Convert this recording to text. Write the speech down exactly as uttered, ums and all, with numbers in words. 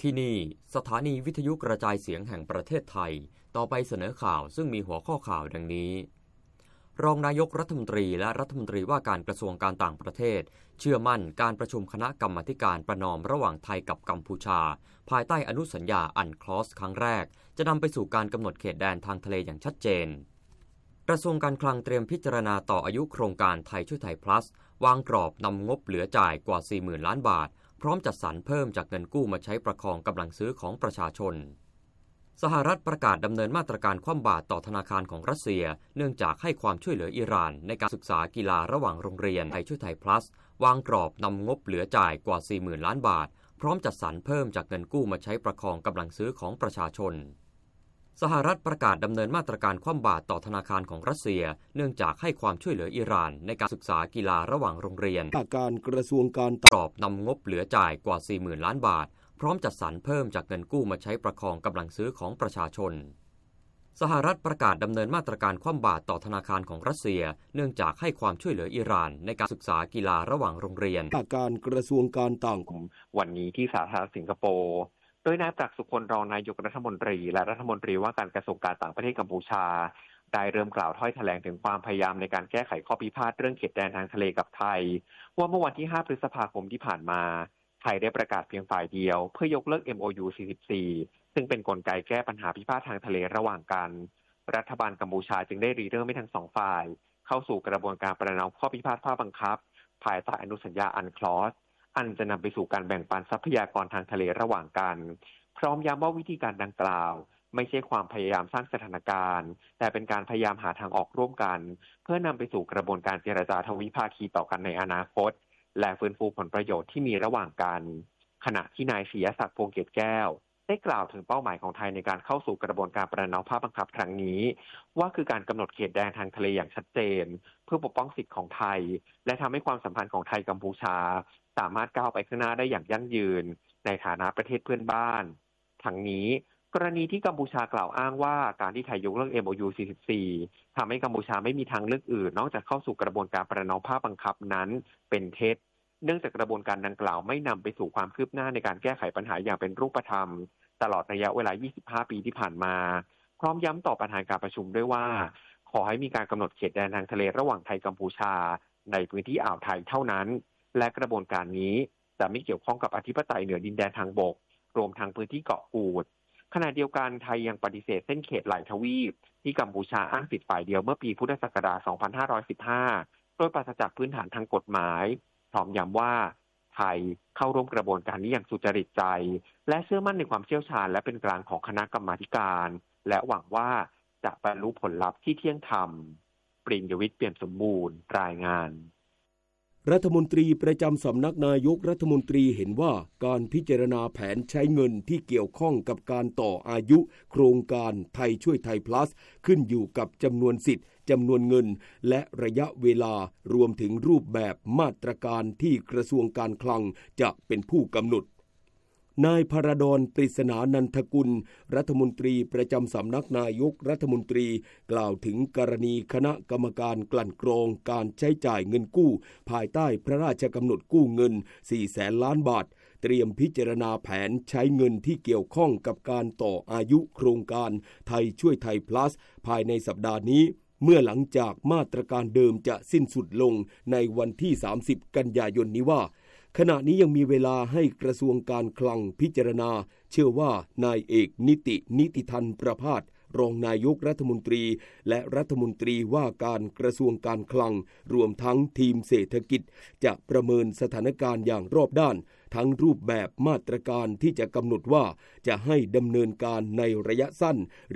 ที่นี่สถานีวิทยุกระจายเสียงแห่งประเทศไทยต่อไปเสนอข่าวซึ่งมีหัวข้อข่าวดังนี้รองนายกรัฐมนตรีและรัฐมนตรีว่าการกระทรวงการต่างประเทศเชื่อมั่นการประชุมคณะกรรมาการประนอมระหว่างไทยกับกัมพูชาภายใต้อนุสัญญาอันคลอสครั้งแรกจะนำไปสู่การกำหนดเขตแดนทางทะเลอย่างชัดเจนกระทรวงการคลังเตรียมพิจารณาต่ออายุโครงการไทยช่วยไทย plus วางกรอบนำงบเหลือจ่ายกว่า สี่หมื่น ล้านบาทพร้อมจัดสรรเพิ่มจากเงินกู้มาใช้ประคองกำลังซื้อของประชาชนสหรัฐประกาศดำเนินมาตรการคว่ำบาตรต่อธนาคารของรัสเซียเนื่องจากให้ความช่วยเหลืออิหร่านในการศึกษากีฬาระหว่างโรงเรียนไทยช่วยไทย plus วางกรอบนำงบเหลือจ่ายกว่า สี่หมื่น ล้านบาทพร้อมจัดสรรเพิ่มจากเงินกู้มาใช้ประคองกำลังซื้อของประชาชนสหรัฐประกาศดำเนินมาตรการคว่ำบาตรต่อธนาคารของรัสเซียเนื่องจากให้ความช่วยเหลืออิหร่านในการศึกษากีฬาระหว่างโรงเรียนการกระทรวงการกรอบนำงบเหลือจ่ายกว่า สี่หมื่น ล้านบาทพร้อมจัดสรรเพิ่มจากเงินกู้มาใช้ประคองกำลังซื้อของประชาชนสหรัฐประกาศดำเนินมาตรการคว่ำบาตรต่อธนาคารของรัสเซียเนื่องจากให้ความช่วยเหลืออิหร่านในการศึกษากีฬาระหว่างโรงเรียนการกระทรวงการต่างวันนี้ที่สาธารณรัฐสิงคโปร์โดยนายปรักษ์ สุคน รองนายกรัฐมนตรีและรัฐมนตรีว่าการกระทรวงการต่างประเทศกัมพูชาได้เริ่มกล่าวถ้อยแถลงถึงความพยายามในการแก้ไขข้อพิพาทเรื่องเขตแดนทางทะเลกับไทยว่าเมื่อวันที่ห้าพฤษภาคมที่ผ่านมาไทยได้ประกาศเพียงฝ่ายเดียวเพื่อยกเลิก เอ็ม โอ ยู สี่สิบสี่ซึ่งเป็นกลไกแก้ปัญหาพิพาททางทะเลระหว่างกันรัฐบาลกัมพูชาจึงได้ริเริ่มให้ทั้งสองฝ่ายเข้าสู่กระบวนการประนอมข้อพิพาทข้อบังคับภายใต้อนุสัญญาอันคลอสอันจะนำไปสู่การแบ่งปันทรัพยากรทางทะเลระหว่างกันพร้อมย้ำว่าวิธีการดังกล่าวไม่ใช่ความพยายามสร้างสถานการณ์แต่เป็นการพยายามหาทางออกร่วมกันเพื่อนำไปสู่กระบวนการเจรจาทวิภาคีต่อกันในอนาคตและฟื้นฟูผลประโยชน์ที่มีระหว่างกันขณะที่นายศิยศักดิ์ พวงเกตแก้วได้กล่าวถึงเป้าหมายของไทยในการเข้าสู่กระบวนการประนอมข้อบังคับครั้งนี้ว่าคือการกำหนดเขตแดนทางทะเลอย่างชัดเจนเพื่อปกป้องสิทธิของไทยและทำให้ความสัมพันธ์ของไทยกัมพูชาสามารถก้าวไปข้างหน้าได้อย่างยั่งยืนในฐานะประเทศเพื่อนบ้านทั้งนี้กรณีที่กัมพูชากล่าวอ้างว่าการที่ไทยยกเลิก เอ็ม โอ ยู สี่สิบสี่ทำให้กัมพูชาไม่มีทางเลือกอื่นนอกจากเข้าสู่กระบวนการประนอมข้อบังคับนั้นเป็นเท็จเนื่องจากกระบวนการดังกล่าวไม่นำไปสู่ความคืบหน้าในการแก้ไขปัญหาอย่างเป็นรูปธรรมตลอดระยะเวลา ยี่สิบห้า ปีที่ผ่านมาพร้อมย้ำต่อประธานการประชุมด้วยว่าขอให้มีการกำหนดเขตแดนทางทะเลระหว่างไทยกัมพูชาในพื้นที่อ่าวไทยเท่านั้นและกระบวนการนี้จะไม่เกี่ยวข้องกับอธิปไตยเหนือดินแดนทางบกรวมทั้งพื้นที่เกาะกูดขณะเดียวกันไทยยังปฏิเสธเส้นเขตหลายทวีปที่กัมพูชาอ้างสิทธิ์ฝ่ายเดียวเมื่อปีพุทธศักราช สองพันห้าร้อยสิบห้า โดยปราศจากพื้นฐานทางกฎหมายพร้อมย้ำว่าไทยเข้าร่วมกระบวนการนี้อย่างสุจริตใจและเชื่อมั่นในความเชี่ยวชาญและเป็นกลางของคณะกรรมาธิการและหวังว่าจะบรรลุผลลัพธ์ที่เที่ยงธรรมปริญญวิทย์ เปี่ยมสมบูรณ์รายงานรัฐมนตรีประจำสำนักนายกรัฐมนตรีเห็นว่าการพิจารณาแผนใช้เงินที่เกี่ยวข้องกับการต่ออายุโครงการไทยช่วยไทย plus ขึ้นอยู่กับจำนวนสิทธิ์จำนวนเงินและระยะเวลารวมถึงรูปแบบมาตรการที่กระทรวงการคลังจะเป็นผู้กำหนดนายพระดล ปริศนานันทกุลรัฐมนตรีประจำสำนักนายกรัฐมนตรีกล่าวถึงกรณีคณะกรรมการกลั่นกรองการใช้จ่ายเงินกู้ภายใต้พระราชกำหนดกู้เงิน สี่แสน ล้านบาทเตรียมพิจารณาแผนใช้เงินที่เกี่ยวข้องกับการต่ออายุโครงการไทยช่วยไทย plus ภายในสัปดาห์นี้เมื่อหลังจากมาตรการเดิมจะสิ้นสุดลงในวันที่ สามสิบ กันยายนนี้ว่าขณะนี้ยังมีเวลาให้กระทรวงการคลังพิจารณาเชื่อว่านายเอกนิตินิติธันประภาสรองนายกรัฐมนตรีและรัฐมนตรีว่าการกระทรวงการคลังรวมทั้งทีมเศรษฐกิจจะประเมินสถานการณ์อย่างรอบด้านทั้งรูปแบบมาตรการที่จะกำหนดว่าจะให้ดำเนินการในระยะสั้น